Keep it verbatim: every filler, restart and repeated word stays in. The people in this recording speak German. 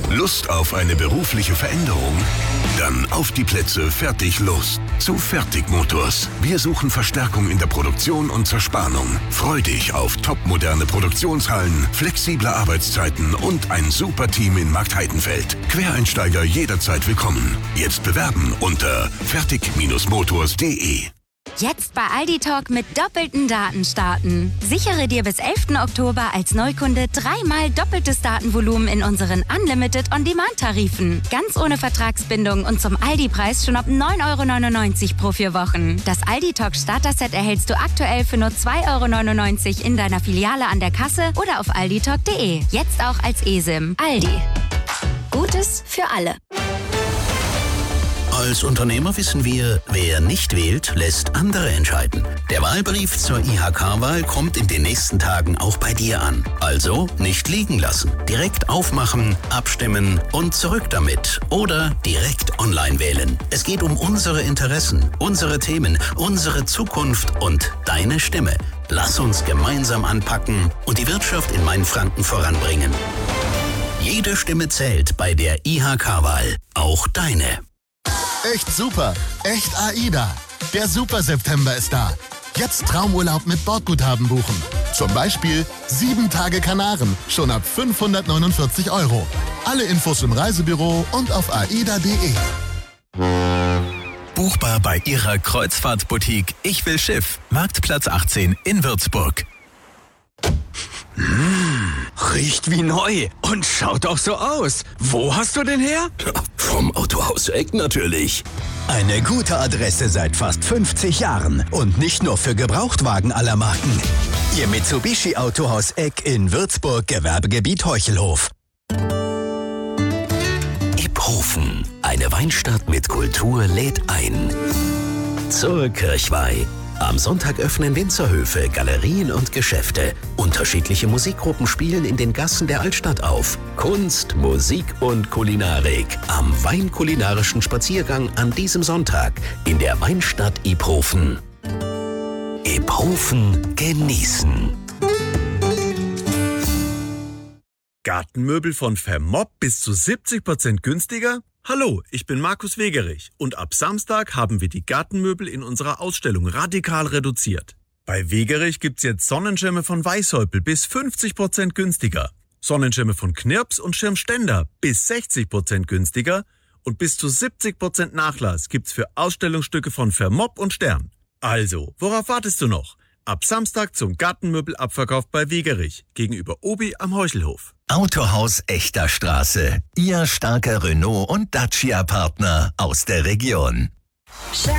Lust auf eine berufliche Veränderung? Dann auf die Plätze, fertig, los. Zu Fertigmotors. Wir suchen Verstärkung in der Produktion und Zerspannung. Freu dich auf topmoderne Produktionshallen, flexible Arbeitszeiten und ein super Team in Marktheidenfeld. Quereinsteiger jederzeit willkommen. Jetzt bewerben unter fertig motors punkt de. Jetzt bei Aldi Talk mit doppelten Daten starten. Sichere dir bis elften Oktober als Neukunde dreimal doppeltes Datenvolumen in unseren Unlimited On-Demand-Tarifen. Ganz ohne Vertragsbindung und zum Aldi-Preis schon ab neun Euro neunundneunzig pro vier Wochen. Das Aldi Talk Starter-Set erhältst du aktuell für nur zwei Euro neunundneunzig in deiner Filiale an der Kasse oder auf aldi talk punkt de. Jetzt auch als eSIM. Aldi. Gutes für alle. Als Unternehmer wissen wir, wer nicht wählt, lässt andere entscheiden. Der Wahlbrief zur I H K-Wahl kommt in den nächsten Tagen auch bei dir an. Also nicht liegen lassen. Direkt aufmachen, abstimmen und zurück damit. Oder direkt online wählen. Es geht um unsere Interessen, unsere Themen, unsere Zukunft und deine Stimme. Lass uns gemeinsam anpacken und die Wirtschaft in Mainfranken voranbringen. Jede Stimme zählt bei der I H K-Wahl. Auch deine. Echt super, echt AIDA. Der Super-September ist da. Jetzt Traumurlaub mit Bordguthaben buchen. Zum Beispiel sieben Tage Kanaren, schon ab fünfhundertneunundvierzig Euro. Alle Infos im Reisebüro und auf aida punkt de. Buchbar bei Ihrer Kreuzfahrtboutique Ich will Schiff, Marktplatz achtzehn in Würzburg. Mmh, riecht wie neu und schaut auch so aus. Wo hast du den her? Vom Autohaus Eck natürlich. Eine gute Adresse seit fast fünfzig Jahren und nicht nur für Gebrauchtwagen aller Marken. Ihr Mitsubishi Autohaus Eck in Würzburg, Gewerbegebiet Heuchelhof. Iphofen, eine Weinstadt mit Kultur lädt ein. Zur Kirchweih. Am Sonntag öffnen Winzerhöfe, Galerien und Geschäfte. Unterschiedliche Musikgruppen spielen in den Gassen der Altstadt auf. Kunst, Musik und Kulinarik am weinkulinarischen Spaziergang an diesem Sonntag in der Weinstadt Iphofen. Iphofen genießen. Gartenmöbel von Vermopp bis zu siebzig Prozent günstiger? Hallo, ich bin Markus Wegerich und ab Samstag haben wir die Gartenmöbel in unserer Ausstellung radikal reduziert. Bei Wegerich gibt's jetzt Sonnenschirme von Weißhäupl bis fünfzig Prozent günstiger, Sonnenschirme von Knirps und Schirmständer bis sechzig Prozent günstiger und bis zu siebzig Prozent Nachlass gibt's für Ausstellungsstücke von Vermopp und Stern. Also, worauf wartest du noch? Ab Samstag zum Gartenmöbelabverkauf bei Wegerich gegenüber Obi am Heuchelhof. Autohaus Echter Straße. Ihr starker Renault- und Dacia-Partner aus der Region.